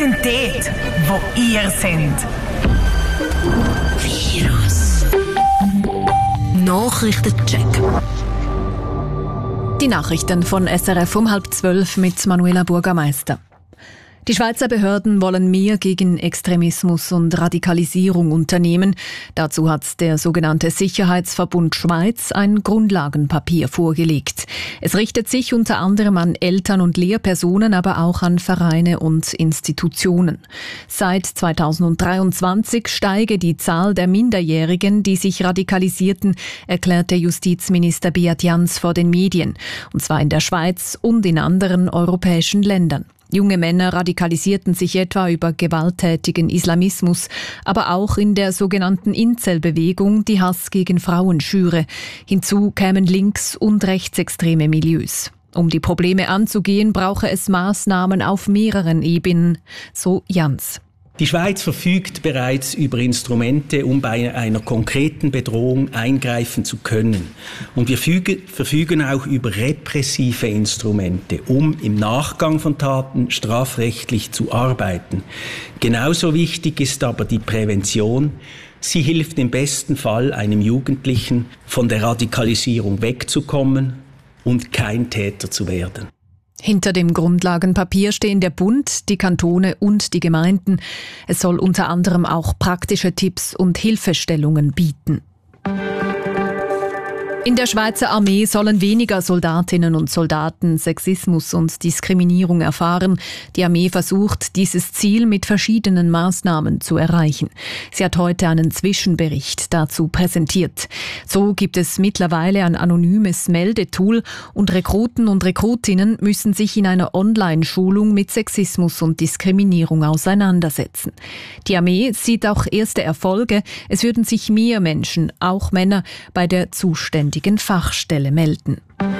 sind dort, wo ihr seid. Virus. Nachrichtencheck. Die Nachrichten von SRF um 11:30 mit Manuela Burgermeister. Die Schweizer Behörden wollen mehr gegen Extremismus und Radikalisierung unternehmen. Dazu hat der sogenannte Sicherheitsverbund Schweiz ein Grundlagenpapier vorgelegt. Es richtet sich unter anderem an Eltern und Lehrpersonen, aber auch an Vereine und Institutionen. Seit 2023 steige die Zahl der Minderjährigen, die sich radikalisierten, erklärte Justizminister Beat Jans vor den Medien. Und zwar in der Schweiz und in anderen europäischen Ländern. Junge Männer radikalisierten sich etwa über gewalttätigen Islamismus, aber auch in der sogenannten Incel-Bewegung, die Hass gegen Frauen schüre. Hinzu kämen links- und rechtsextreme Milieus. Um die Probleme anzugehen, brauche es Maßnahmen auf mehreren Ebenen, so Jans. Die Schweiz verfügt bereits über Instrumente, um bei einer konkreten Bedrohung eingreifen zu können. Und wir verfügen auch über repressive Instrumente, um im Nachgang von Taten strafrechtlich zu arbeiten. Genauso wichtig ist aber die Prävention. Sie hilft im besten Fall einem Jugendlichen, von der Radikalisierung wegzukommen und kein Täter zu werden. Hinter dem Grundlagenpapier stehen der Bund, die Kantone und die Gemeinden. Es soll unter anderem auch praktische Tipps und Hilfestellungen bieten. In der Schweizer Armee sollen weniger Soldatinnen und Soldaten Sexismus und Diskriminierung erfahren. Die Armee versucht, dieses Ziel mit verschiedenen Maßnahmen zu erreichen. Sie hat heute einen Zwischenbericht dazu präsentiert. So gibt es mittlerweile ein anonymes Meldetool und Rekruten und Rekrutinnen müssen sich in einer Online-Schulung mit Sexismus und Diskriminierung auseinandersetzen. Die Armee sieht auch erste Erfolge. Es würden sich mehr Menschen, auch Männer, bei der zuständigen Fachstelle melden.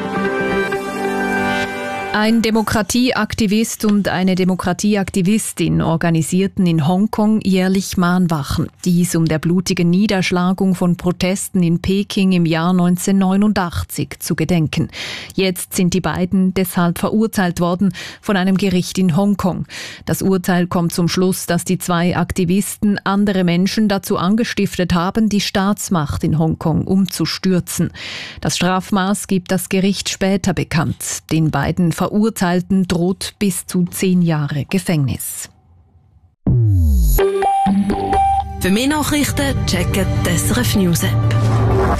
Ein Demokratieaktivist und eine Demokratieaktivistin organisierten in Hongkong jährlich Mahnwachen. Dies um der blutigen Niederschlagung von Protesten in Peking im Jahr 1989 zu gedenken. Jetzt sind die beiden deshalb verurteilt worden von einem Gericht in Hongkong. Das Urteil kommt zum Schluss, dass die zwei Aktivisten andere Menschen dazu angestiftet haben, die Staatsmacht in Hongkong umzustürzen. Das Strafmaß gibt das Gericht später bekannt. Den beiden Verurteilten droht bis zu 10 Jahre Gefängnis. Für mehr Nachrichten checken die SRF News App.